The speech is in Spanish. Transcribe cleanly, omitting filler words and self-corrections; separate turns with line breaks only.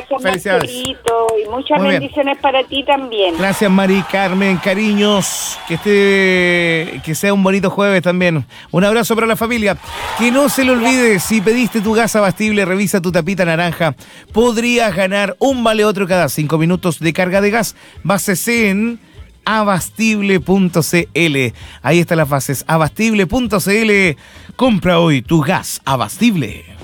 Gracias,
Felicidades.
Marcelito, y muchas
Muy bien.
bendiciones para ti también.
Gracias, Mari Carmen, cariños. Que sea un bonito jueves también. Un abrazo para la familia. Que no se le olvide, si pediste tu gas abastible, revisa tu tapita naranja. Podrías ganar un vale otro cada 5 minutos de carga de gas. Básese en abastible.cl. Ahí están las bases. Abastible.cl. Compra hoy tu gas abastible.